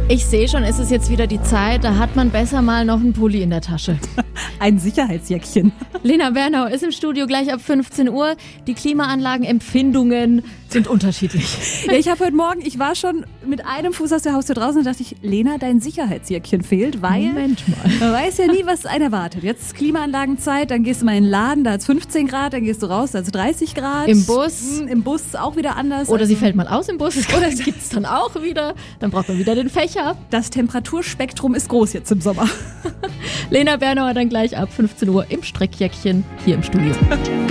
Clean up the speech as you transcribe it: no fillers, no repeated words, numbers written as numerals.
Ich sehe schon, es ist jetzt wieder die Zeit, da hat man besser mal noch einen Pulli in der Tasche. Ein Sicherheitsjäckchen. Lena Bernau ist im Studio gleich ab 15 Uhr. Die Klimaanlagenempfindungen sind unterschiedlich. Ja, ich war schon mit einem Fuß aus der Haustür draußen und dachte ich, Lena, dein Sicherheitsjäckchen fehlt, weil Moment mal. man weiß ja nie, was einen erwartet. Jetzt ist Klimaanlagenzeit, dann gehst du mal in den Laden, da hat es 15 Grad, dann gehst du raus, da hat es 30 Grad. Im Bus. Im Bus auch wieder anders. Oder sie fällt mal aus im Bus, das gibt es dann auch wieder. Dann braucht man wieder den Fächer. Das Temperaturspektrum ist groß jetzt im Sommer. Lena Bernauer dann gleich ab 15 Uhr im Streckjäckchen hier im Studio.